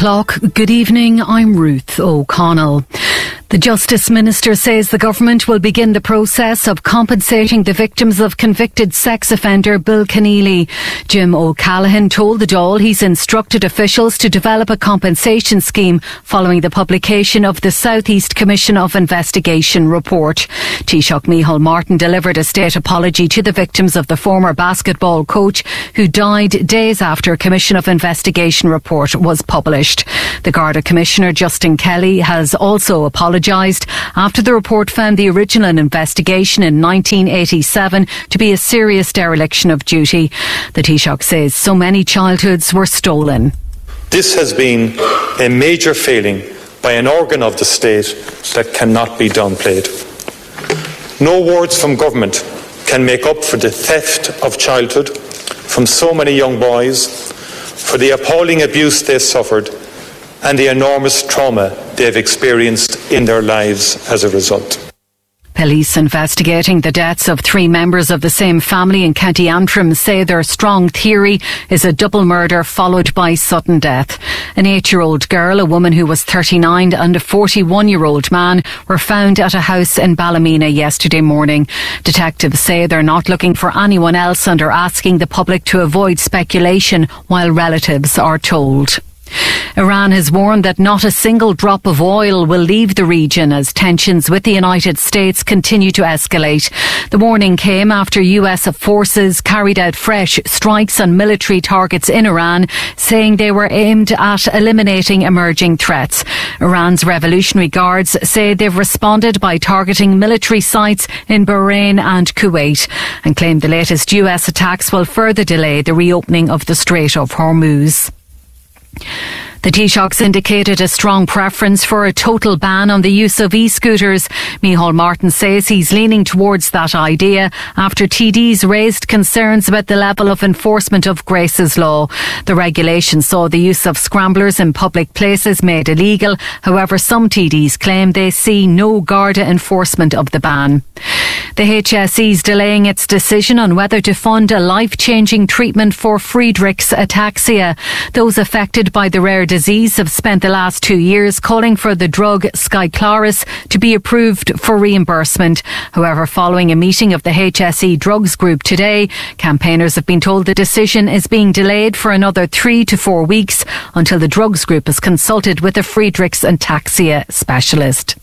o'clock. Good evening, I'm Ruth O'Connell. The Justice Minister says the government will begin the process of compensating the victims of convicted sex offender Bill Keneally. Jim O'Callaghan told the Dáil he's instructed officials to develop a compensation scheme following the publication of the South East Commission of Investigation report. Taoiseach Micheál Martin delivered a state apology to the victims of the former basketball coach who died days after a Commission of Investigation report was published. The Garda Commissioner Justin Kelly has also apologised after the report found the original investigation in 1987 to be a serious dereliction of duty. The Taoiseach says so many childhoods were stolen. This has been a major failing by an organ of the state that cannot be downplayed. No words from government can make up for the theft of childhood from so many young boys, for the appalling abuse they suffered and the enormous trauma they've experienced in their lives as a result. Police investigating the deaths of 3 members of the same family in County Antrim say their strong theory is a double murder followed by sudden death. An 8-year-old girl, a woman who was 39 and a 41-year-old man were found at a house in Ballymena yesterday morning. Detectives say they're not looking for anyone else and are asking the public to avoid speculation while relatives are told. Iran has warned that not a single drop of oil will leave the region as tensions with the United States continue to escalate. The warning came after US forces carried out fresh strikes on military targets in Iran, saying they were aimed at eliminating emerging threats. Iran's Revolutionary Guards say they've responded by targeting military sites in Bahrain and Kuwait and claim the latest US attacks will further delay the reopening of the Strait of Hormuz. The Taoiseach's indicated a strong preference for a total ban on the use of e-scooters. Micheál Martin says he's leaning towards that idea after TDs raised concerns about the level of enforcement of Grace's law. The regulation saw the use of scramblers in public places made illegal. However, some TDs claim they see no Garda enforcement of the ban. The HSE is delaying its decision on whether to fund a life-changing treatment for Friedreich's ataxia. Those affected by the rare disease have spent the last 2 years calling for the drug Skyclarys to be approved for reimbursement. However, following a meeting of the HSE Drugs Group today, campaigners have been told the decision is being delayed for another 3 to 4 weeks until the Drugs Group has consulted with a Friedreich's ataxia specialist.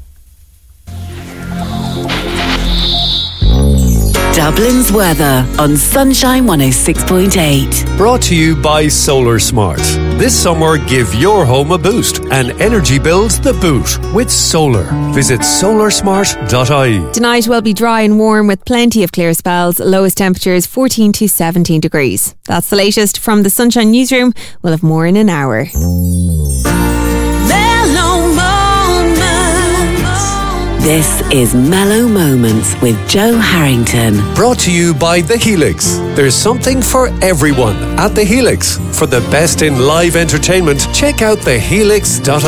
Dublin's weather on Sunshine 106.8. Brought to you by Solar Smart. This summer, give your home a boost and energy bills the boot with solar. Visit solarsmart.ie. Tonight will be dry and warm with plenty of clear spells. Lowest temperatures 14 to 17 degrees. That's the latest from the Sunshine Newsroom. We'll have more in an hour. This is Mellow Moments with Joe Harrington. Brought to you by The Helix. There's something for everyone at The Helix. For the best in live entertainment, check out thehelix.ie.